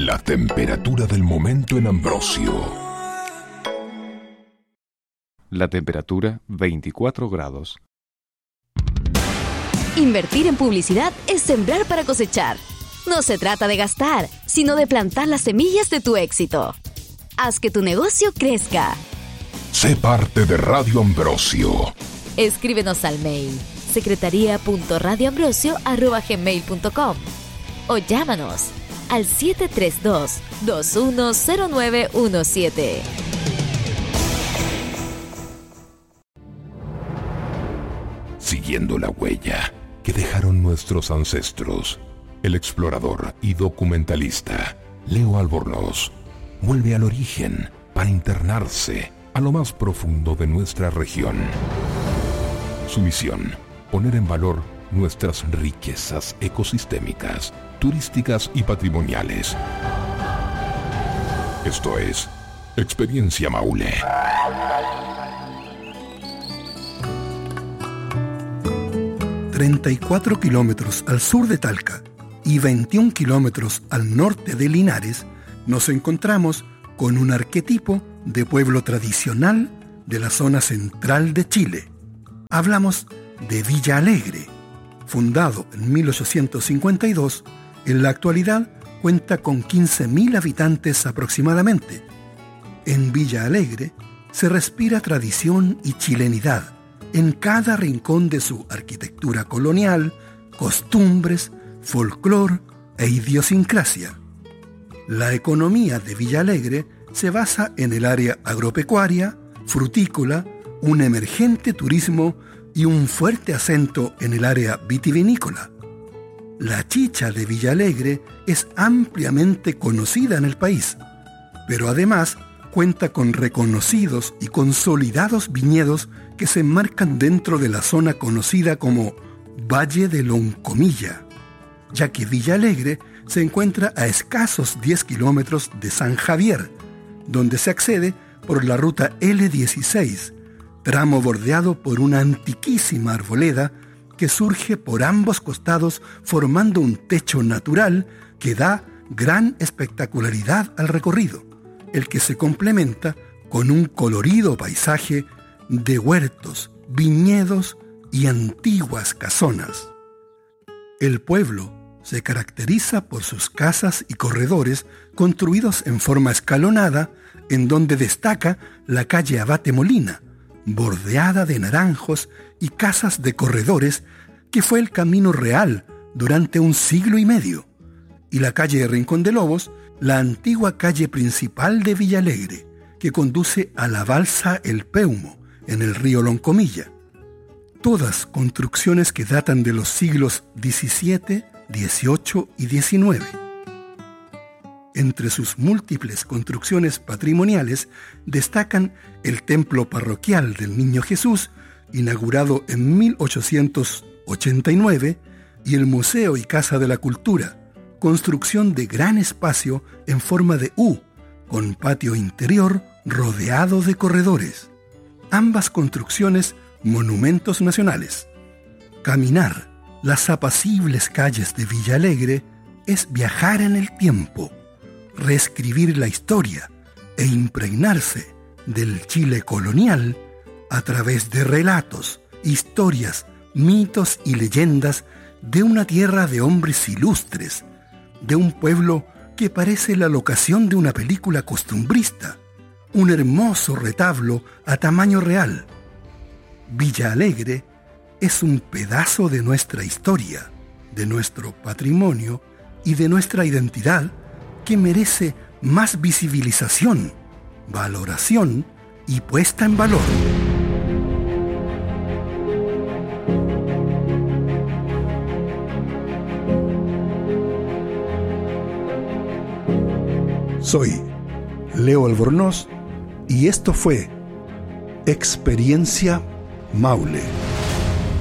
La temperatura del momento en Ambrosio. La temperatura 24 grados. Invertir en publicidad es sembrar para cosechar. No se trata de gastar, sino de plantar las semillas de tu éxito. Haz que tu negocio crezca. Sé parte de Radio Ambrosio. Escríbenos al mail secretaría.radioambrosio@gmail.com o llámanos al 732-210917. Siguiendo la huella que dejaron nuestros ancestros, el explorador y documentalista Leo Albornoz vuelve al origen para internarse a lo más profundo de nuestra región. Su misión: poner en valor nuestras riquezas ecosistémicas, turísticas y patrimoniales. Esto es Experiencia Maule. ...34 kilómetros al sur de Talca y 21 kilómetros al norte de Linares, nos encontramos con un arquetipo de pueblo tradicional de la zona central de Chile. Hablamos de Villa Alegre. Fundado en 1852, en la actualidad cuenta con 15.000 habitantes aproximadamente. En Villa Alegre se respira tradición y chilenidad en cada rincón de su arquitectura colonial, costumbres, folclor e idiosincrasia. La economía de Villa Alegre se basa en el área agropecuaria, frutícola, un emergente turismo y un fuerte acento en el área vitivinícola. La chicha de Villa Alegre es ampliamente conocida en el país, pero además cuenta con reconocidos y consolidados viñedos que se enmarcan dentro de la zona conocida como Valle de Loncomilla, ya que Villa Alegre se encuentra a escasos 10 kilómetros de San Javier, donde se accede por la ruta L16, tramo bordeado por una antiquísima arboleda que surge por ambos costados formando un techo natural que da gran espectacularidad al recorrido, el que se complementa con un colorido paisaje de huertos, viñedos y antiguas casonas. El pueblo se caracteriza por sus casas y corredores construidos en forma escalonada, en donde destaca la calle Abate Molina, bordeada de naranjos y casas de corredores, que fue el camino real durante un siglo y medio, y la calle Rincón de Lobos, la antigua calle principal de Villa Alegre, que conduce a la balsa El Peumo, en el río Loncomilla. Todas construcciones que datan de los siglos XVII, XVIII y XIX. Entre sus múltiples construcciones patrimoniales destacan el templo parroquial del Niño Jesús, inaugurado en 1889, y el Museo y Casa de la Cultura, construcción de gran espacio en forma de U, con patio interior rodeado de corredores. Ambas construcciones monumentos nacionales. Caminar las apacibles calles de Villa Alegre es viajar en el tiempo, reescribir la historia e impregnarse del Chile colonial a través de relatos, historias, mitos y leyendas de una tierra de hombres ilustres, de un pueblo que parece la locación de una película costumbrista, un hermoso retablo a tamaño real. Villa Alegre es un pedazo de nuestra historia, de nuestro patrimonio y de nuestra identidad que merece más visibilización, valoración y puesta en valor. Soy Leo Albornoz y esto fue Experiencia Maule.